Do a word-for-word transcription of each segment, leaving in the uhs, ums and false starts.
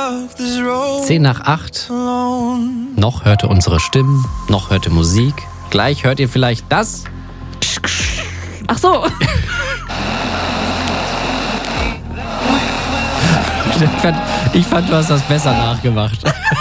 Zehn nach acht. Noch hört ihr unsere Stimmen, noch hört ihr Musik. Gleich hört ihr vielleicht das. Ach so. Ich fand, ich fand, du hast das besser nachgemacht.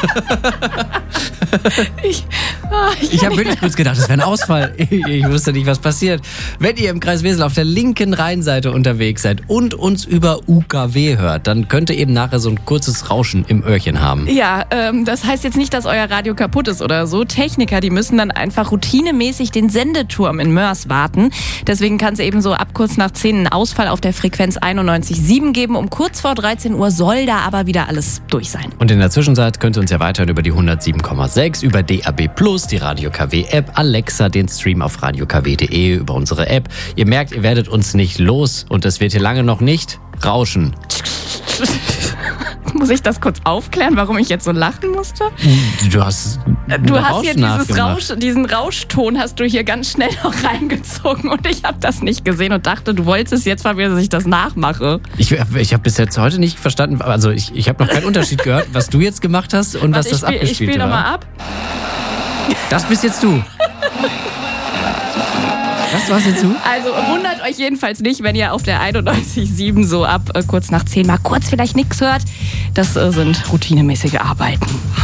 Ich, oh, ich Ich habe wirklich kurz gedacht, das wäre ein Ausfall. Ich, ich wusste nicht, was passiert. Wenn ihr im Kreis Wesel auf der linken Rheinseite unterwegs seid und uns über U K W hört, dann könnt ihr eben nachher so ein kurzes Rauschen im Öhrchen haben. Ja, ähm, das heißt jetzt nicht, dass euer Radio kaputt ist oder so. Techniker, die müssen dann einfach routinemäßig den Sendeturm in Mörs warten. Deswegen kann es eben so ab kurz nach zehn einen Ausfall auf der Frequenz einundneunzig Komma sieben geben. Um kurz vor dreizehn Uhr soll da aber wieder alles durch sein. Und in der Zwischenzeit könnt ihr uns ja weiterhin über die hundertsieben Komma sechs, über D A B plus, die Radio K W App, Alexa, den Stream auf radio k w punkt d e, über unsere App. Ihr merkt, ihr werdet uns nicht los und es wird hier lange noch nicht rauschen. Muss ich das kurz aufklären, warum ich jetzt so lachen musste? Du hast Du hast hier dieses nachgemacht. Rausch, diesen Rauschton hast du hier ganz schnell noch reingezogen und ich habe das nicht gesehen und dachte, du wolltest es jetzt mal, dass ich das nachmache. Ich, ich habe bis jetzt heute nicht verstanden, also ich, ich habe noch keinen Unterschied gehört, was du jetzt gemacht hast und Warte, was das ich spiel, abgespielt Ich spiele war. nochmal ab. Das bist jetzt du. Was war's jetzt du? Also wundert euch jedenfalls nicht, wenn ihr auf der einundneunzig Komma sieben so ab äh, kurz nach zehn mal kurz vielleicht nichts hört. Das äh, sind routinemäßige Arbeiten.